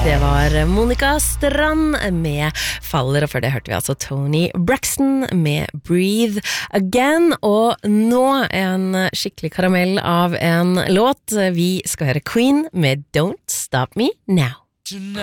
Det var Monica Strand med Faller, og før det hørte vi altså Tony Braxton med Breathe Again, og nå en skikkelig karamell av en låt. Vi skal høre Queen med Don't Stop Me Now. Tonight